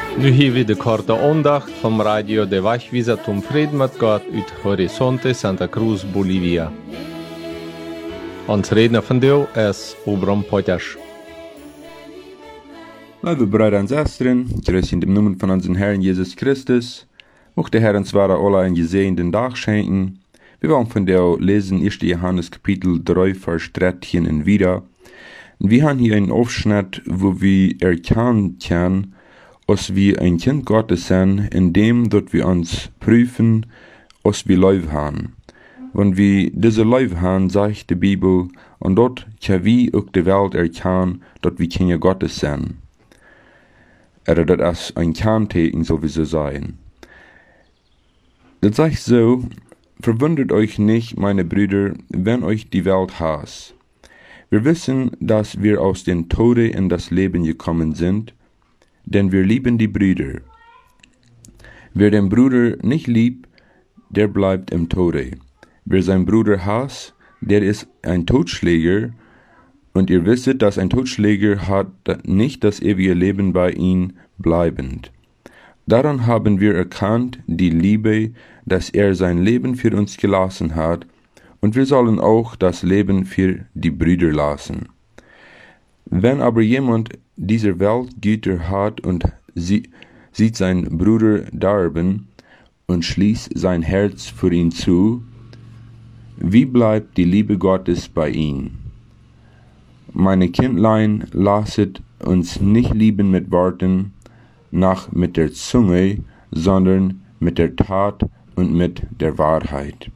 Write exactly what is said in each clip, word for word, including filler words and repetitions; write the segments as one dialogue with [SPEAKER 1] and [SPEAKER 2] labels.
[SPEAKER 1] Nu hier weer de korte aandacht van Radio de Wegwijzer zum Frieden mit Gott uit Horizonte Santa Cruz, Bolivia. Ons redner vandaag is Obram Potters.
[SPEAKER 2] Liebe Brüder und Schwestern, grüß in dem Namen von unserem Herrn Jesus Christus. Mocht der Herr uns wahre alle einen gesegneten Tag schenken. Wir wollen von der lesen ersten Johannes Kapitel drei, Vers dreizehn und wieder. Und wir haben hier einen Aufschnitt, wo wir erkennen können, dass wir ein Kind Gottes sind, indem dort wir uns prüfen, dass wir Leben haben. Wenn wir diese Leben haben, sagt die Bibel, und dort können wir auch die Welt erkennen, dass wir Kinder Gottes sind. Oder das ist ein Kerntecken, so wie sie sagen. Das sagt so, verwundert euch nicht, meine Brüder, wenn euch die Welt hasst. Wir wissen, dass wir aus dem Tode in das Leben gekommen sind, denn wir lieben die Brüder. Wer den Bruder nicht liebt, der bleibt im Tode. Wer seinen Bruder hasst, der ist ein Totschläger, und ihr wisst, dass ein Totschläger hat nicht das ewige Leben bei ihm bleibend. Daran haben wir erkannt die Liebe, dass er sein Leben für uns gelassen hat, und wir sollen auch das Leben für die Brüder lassen. Wenn aber jemand dieser Welt Güter hat und sie, sieht seinen Bruder darben und schließt sein Herz für ihn zu, wie bleibt die Liebe Gottes bei ihm? Meine Kindlein, lasset uns nicht lieben mit Worten, nach mit der Zunge, sondern mit der Tat und mit der Wahrheit.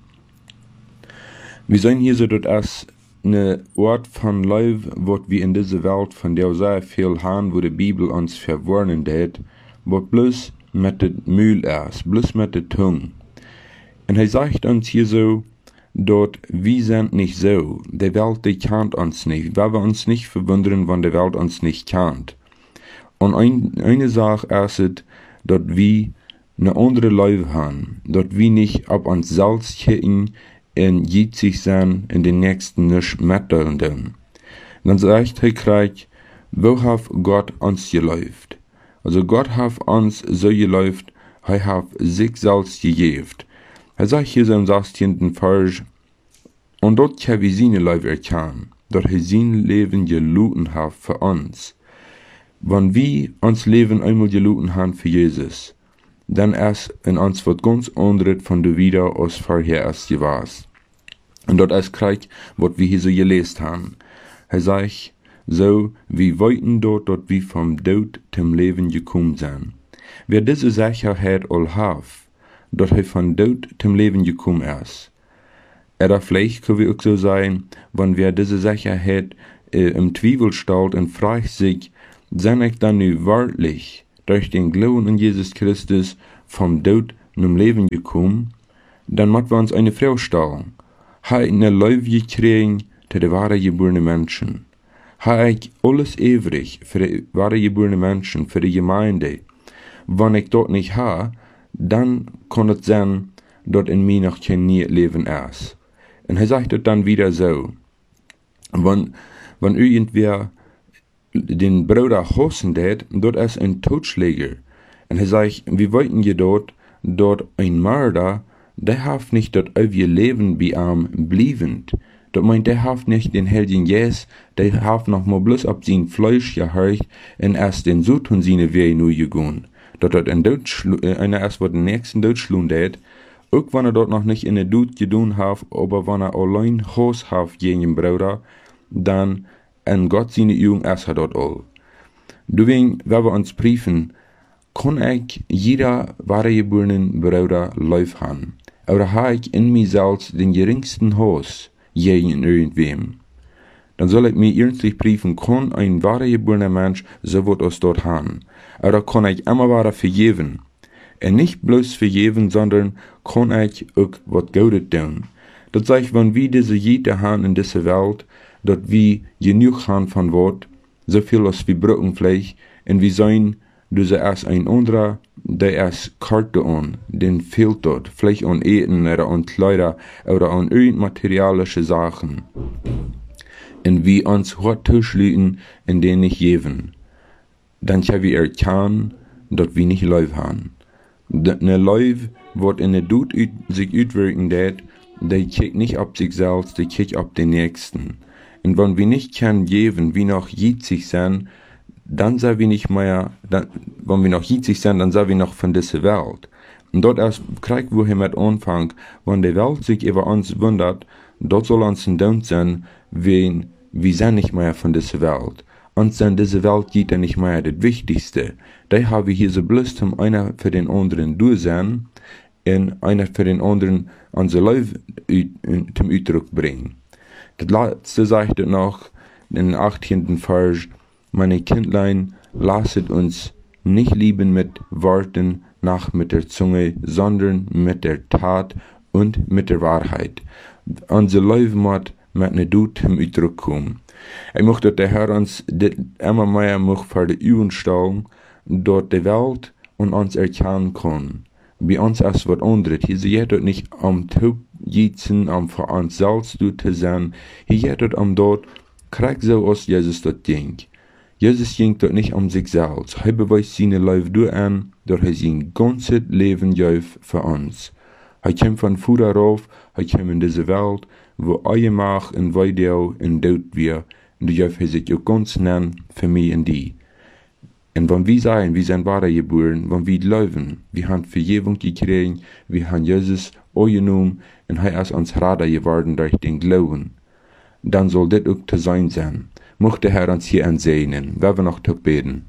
[SPEAKER 2] Wir sehen hier so, dass eine Ort von Leben, was wir in dieser Welt von der sehr viel haben, wo die Bibel uns verwarnen hat, was bloß mit dem Mühl ist, bloß mit der Tongue. Und er sagt uns hier so, dort, wir sind nicht so, die Welt, die kennt uns nicht, weil wir uns nicht verwundern, wenn die Welt uns nicht kennt. Und ein, eine Sache ist es, dass wir eine andere Leben haben, dass wir nicht ab uns selbst kicken, und jitzig sein in den nächsten nicht mitteilen. Dann sagt er gleich, wo hat Gott uns geläuft? Also Gott hat uns so geläuft, er hat sich selbst gegeben. Er sagt hier so im sechzehnten Vers, und dort können wir seine Leben erkennen, dass er sein Leben gelitten hat für uns. Wenn wir uns Leben einmal gelitten haben für Jesus, dann ist in uns was ganz anderes von der wieder als vorher erst gewesen. Und dort ist gleich, was wir hier so gelesen haben. Er sagt, so, wir wollten dort, dass wir vom Tod zum Leben gekommen sind. Wer diese Sicherheit all hat, dass er vom Tod zum Leben gekommen ist. Oder vielleicht können wir auch so sagen, wenn wir diese Sicherheit äh, im Zweifel stellt und fragt sich, sind ich dann nun wahrlich durch den Glauben an Jesus Christus vom Tod zum Leben gekommen, dann müssen wir uns eine Frage stellen. Habe ich eine Leuwe gekriegt für die wahre geborene Menschen? Habe ich alles ewig für die wahre geborene Menschen, für die Gemeinde? Wenn ich dort nicht habe, dann kann es sein, dass in mir noch kein neues Leben ist. Und er sagt es dann wieder so, wenn, wenn irgendwer den Bruder hassen hat, dort ist ein Totschläger. Und er sagt, wir wollten je dort, dort ein Mörder, der hat nicht das ewige Leben bei ihm bliebend. Dort meint, der hat nicht den Helden Jesus, der hat noch mal bloß ab sein Fleisch gehört und erst den Sud und seine Wege nur gegangen. Dort hat ein Deutsch, äh, einer erst was den nächsten Deutschlund hat, auch wenn er dort noch nicht in der Dut gedun hat, aber wenn er allein Haus hat gegen den Bruder, dann en Gott seine Augen erst hat dort all. Deswegen, wenn wir uns prüfen, kann ich jeder wahre geborenen Bruder Leufe haben. Oder habe ich in mir selbst den geringsten Hass gegen irgendwem? Dann soll ich mir ernstlich prüfen, kann ein wahre geborener Mensch so was aus dort haben? Oder kann ich immer wahre vergeben? Und nicht bloß vergeben, sondern kann ich auch was Gutes tun. Das sagt, wenn wir diese Jede haben in dieser Welt, dass wir genug haben von Wort, so viel als wir brauchen vielleicht, und wir sein, dass er erst ein anderer, der erst Karte an, den fehlt dort, vielleicht an Eten oder an Kleider oder an irgend materialische Sachen. Und wir uns hart zuschließen, in denen nicht geben. Dann können wir erkennen, dort wie nicht Leuf haben. Ne Leuf wird in der Dut sich uitwirken dat, die kijkt nicht auf sich selbst, die kijkt auf den Nächsten. Und wenn wir nicht kann geben, wie noch jitzig sein, dann sei wir nicht mehr, dann, wenn wir noch jitzig sind, dann sei wir noch von dieser Welt. Und dort erst kriegt wir mit Anfang, wenn die Welt sich über uns wundert, dort soll uns ein Dank sein, wenn wir sind nicht mehr von dieser Welt. Uns in dieser Welt geht ja nicht mehr das Wichtigste. Da haben wir hier so bloß, um einer für den anderen du sein, und einer für den anderen unser Leben zum Ausdruck bringen. Das letzte sagt noch, in den achtzehnten Vers, meine Kindlein, lasset uns nicht lieben mit Worten, nach mit der Zunge, sondern mit der Tat und mit der Wahrheit. Unser Leben muss mit einer Dut zum Ausdruck kommen. Ich möchte, dass der Herr uns dit immer mehr möcht für die Übung stellen, dort die Welt und uns erkennen kann. Bei uns ist was anderes. Hier geht es nicht um Tub jitzen, um für uns selbst zu sein. Hier geht es um dort, krieg so aus Jesus das Ding. Jesus ging dort nicht um sich selbst. Er beweist seine Leben durch an, dort er sein ganzes Leben gibt für uns. Er kommt von früher auf, er kommt in diese Welt, wo euer Macht und Weideu und Tod wir, und du darfst sich auch ganz nennen für mich und die. Und wenn wir sagen, wir sind wahre geboren, wenn wir leben, wir haben Vergebung gekriegt, wir haben Jesus angenommen und er ist uns Rader geworden durch den Glauben, dann soll das auch zu sein sein. Möchte Herr uns hier ansehen, wenn wir noch zu beten.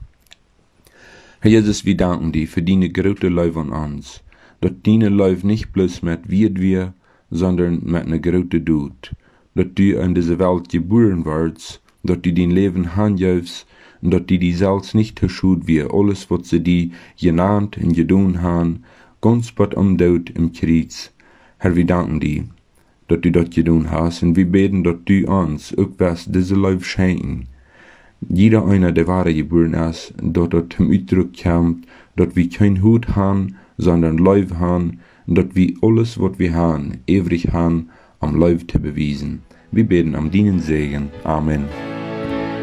[SPEAKER 2] Herr Jesus, wir danken dir für deine große Liebe an uns, dass deine Liebe nicht bloß mit wird wir, sondern mit einer großen Tod, dass du in diese Welt geboren wirst, dass du dein Leben handjäufst, und dass die die selbst nicht verschut wie alles, was sie die genannt und getan haben, ganz bald umdauert im Kreuz. Herr, wir danken dir, dass du das getan hast, und wir beten, dass du uns auch was diese Leben schenken. Jeder einer, der wahre geboren ist, dass das zum Ausdruck kommt, dass wir kein Hut haben, sondern Leben haben, und dass wir alles, was wir haben, ewig haben, am Leben zu beweisen. Wir beten am deinen Segen. Amen.